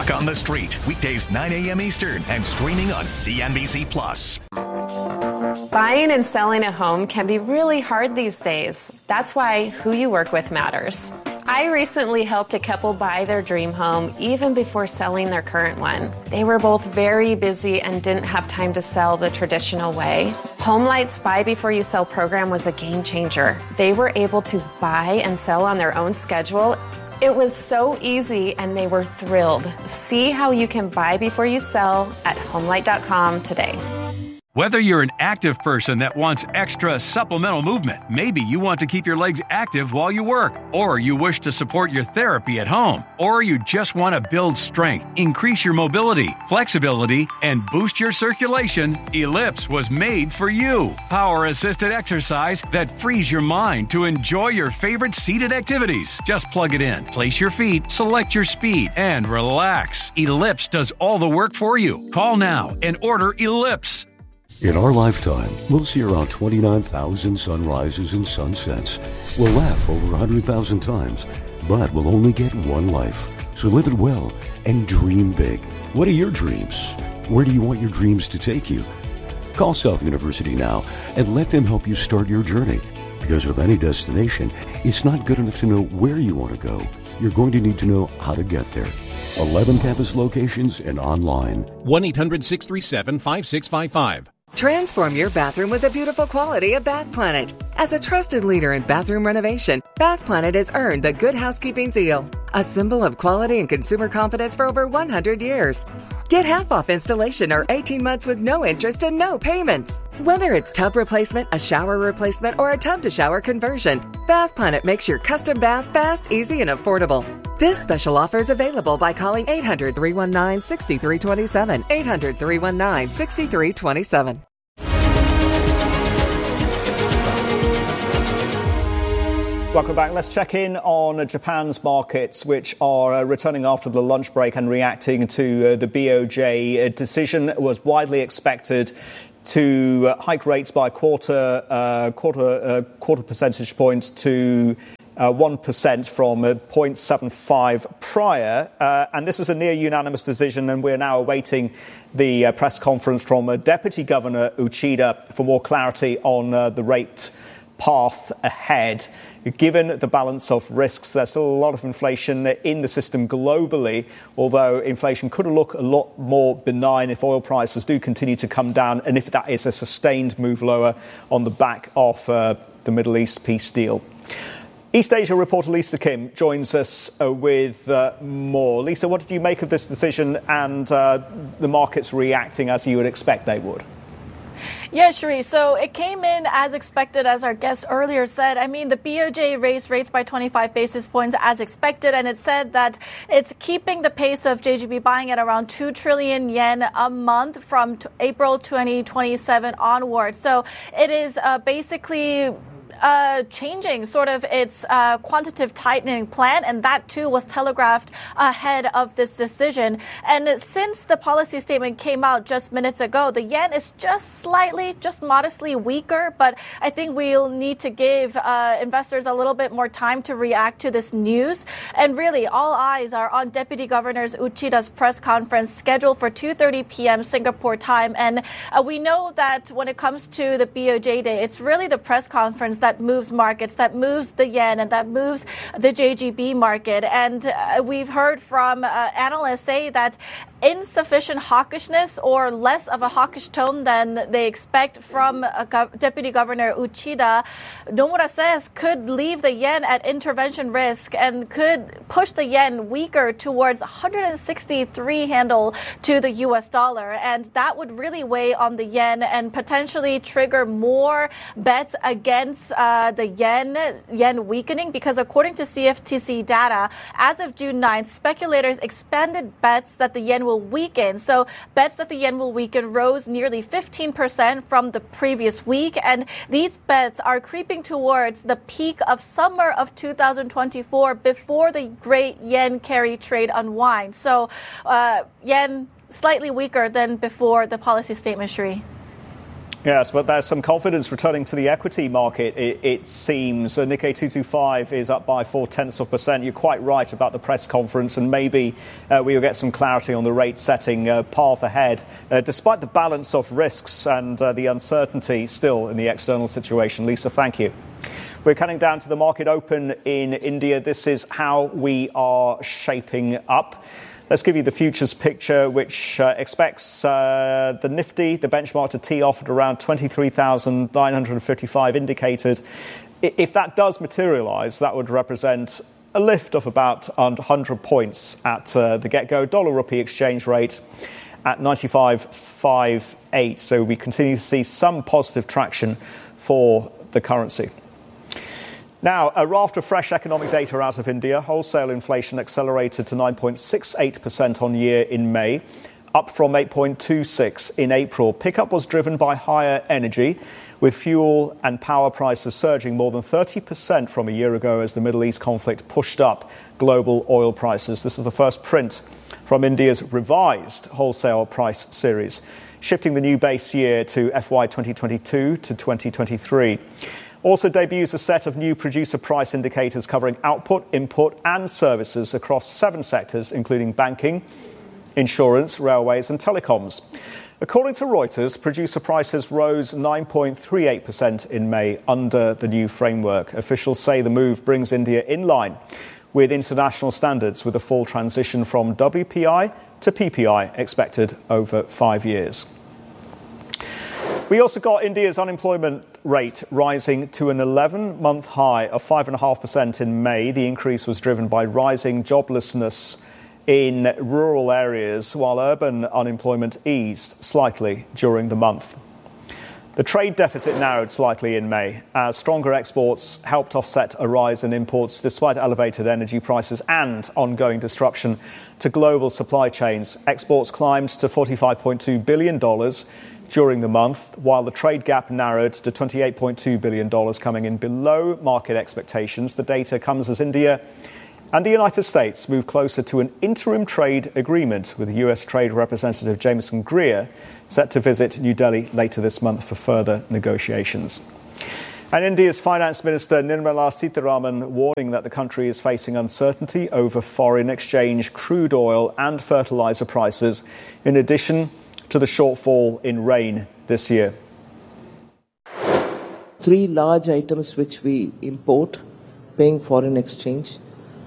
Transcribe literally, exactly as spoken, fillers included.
Talk on the Street, weekdays nine a.m. Eastern and streaming on C N B C Plus. Buying and selling a home can be really hard these days. That's why who you work with matters. I recently helped a couple buy their dream home even before selling their current one. They were both very busy and didn't have time to sell the traditional way. HomeLight's Buy Before You Sell program was a game changer. They were able to buy and sell on their own schedule. It was so easy and they were thrilled. See how you can buy before you sell at homelight dot com today. Whether you're an active person that wants extra supplemental movement, maybe you want to keep your legs active while you work, or you wish to support your therapy at home, or you just want to build strength, increase your mobility, flexibility, and boost your circulation, Ellipse was made for you. Power-assisted exercise that frees your mind to enjoy your favorite seated activities. Just plug it in, place your feet, select your speed, and relax. Ellipse does all the work for you. Call now and order Ellipse. In our lifetime, we'll see around twenty-nine thousand sunrises and sunsets. We'll laugh over one hundred thousand times, but we'll only get one life. So live it well and dream big. What are your dreams? Where do you want your dreams to take you? Call South University now and let them help you start your journey. Because with any destination, it's not good enough to know where you want to go. You're going to need to know how to get there. eleven campus locations and online. one eight hundred six three seven five six five five. Transform your bathroom with the beautiful quality of Bath Planet. As a trusted leader in bathroom renovation, Bath Planet has earned the Good Housekeeping seal, a symbol of quality and consumer confidence for over one hundred years. Get half off installation or eighteen months with no interest and no payments. Whether it's tub replacement, a shower replacement, or a tub-to-shower conversion, Bath Planet makes your custom bath fast, easy, and affordable. This special offer is available by calling eight hundred, three one nine, six three two seven, eight hundred, three one nine, six three two seven. Welcome back. Let's check in on Japan's markets, which are uh, returning after the lunch break and reacting to uh, the B O J decision. It was widely expected to uh, hike rates by a quarter, uh, quarter, uh, quarter percentage points to Uh, one percent from uh, zero point seven five prior. Uh, and this is a near unanimous decision, and we're now awaiting the uh, press conference from uh, Deputy Governor Uchida for more clarity on uh, the rate path ahead. Given the balance of risks, there's still a lot of inflation in the system globally, although inflation could look a lot more benign if oil prices do continue to come down and if that is a sustained move lower on the back of uh, the Middle East peace deal. East Asia reporter Lisa Kim joins us uh, with uh, more. Lisa, what did you make of this decision and uh, the markets reacting as you would expect they would? Yeah, Cherie. So it came in as expected, as our guest earlier said. I mean, the B O J raised rates by twenty-five basis points as expected, and it said that it's keeping the pace of J G B buying at around two trillion yen a month from t- April twenty twenty-seven onward. So it is uh, basically Uh, changing sort of its uh, quantitative tightening plan, and that too was telegraphed ahead of this decision. And since the policy statement came out just minutes ago, the yen is just slightly, just modestly weaker, but I think we'll need to give uh, investors a little bit more time to react to this news. And really, all eyes are on Deputy Governor Uchida's press conference scheduled for two thirty p.m. Singapore time. And uh, we know that when it comes to the B O J day, it's really the press conference that moves markets, that moves the yen, and that moves the J G B market. And uh, we've heard from uh, analysts say that insufficient hawkishness or less of a hawkish tone than they expect from uh, Go- Deputy Governor Uchida, Nomura says could leave the yen at intervention risk and could push the yen weaker towards one hundred sixty-three handle to the U S dollar. And that would really weigh on the yen and potentially trigger more bets against uh, the yen, yen weakening, because according to C F T C data, as of June ninth, speculators expanded bets that the yen will weaken. So bets that the yen will weaken rose nearly fifteen percent from the previous week. And these bets are creeping towards the peak of summer of two thousand twenty-four before the great yen carry trade unwinds. So uh, yen slightly weaker than before the policy statement, Shri. Yes, but there's some confidence returning to the equity market, it, it seems. Uh, Nikkei two twenty-five is up by four-tenths of a percent. You're quite right about the press conference, and maybe uh, we'll get some clarity on the rate-setting uh, path ahead, uh, despite the balance of risks and uh, the uncertainty still in the external situation. Lisa, thank you. We're cutting down to the market open in India. This is how we are shaping up. Let's give you the futures picture, which uh, expects uh, the Nifty, the benchmark, to tee off at around twenty-three thousand nine hundred fifty-five indicated. If that does materialise, that would represent a lift of about one hundred points at uh, the get-go. Dollar-rupee exchange rate at ninety-five point five eight. So we continue to see some positive traction for the currency. Now, a raft of fresh economic data out of India. Wholesale inflation accelerated to nine point six eight percent on year in May, up from eight point two six in April. Pickup was driven by higher energy, with fuel and power prices surging more than thirty percent from a year ago as the Middle East conflict pushed up global oil prices. This is the first print from India's revised wholesale price series, shifting the new base year to F Y twenty twenty-two to twenty twenty-three. Also debuts a set of new producer price indicators covering output, input and services across seven sectors, including banking, insurance, railways and telecoms. According to Reuters, producer prices rose nine point three eight percent in May under the new framework. Officials say the move brings India in line with international standards, with a full transition from W P I to P P I expected over five years. We also got India's unemployment rate rising to an eleven-month high of five point five percent in May. The increase was driven by rising joblessness in rural areas, while urban unemployment eased slightly during the month. The trade deficit narrowed slightly in May, as stronger exports helped offset a rise in imports despite elevated energy prices and ongoing disruption to global supply chains. Exports climbed to forty-five point two billion dollars during the month, while the trade gap narrowed to twenty-eight point two billion dollars, coming in below market expectations. The data comes as India and the United States move closer to an interim trade agreement, with U S Trade Representative Jameson Greer set to visit New Delhi later this month for further negotiations. And India's Finance Minister Nirmala Sitharaman warning that the country is facing uncertainty over foreign exchange, crude oil and fertilizer prices, in addition to the shortfall in rain this year. Three large items which we import, paying foreign exchange,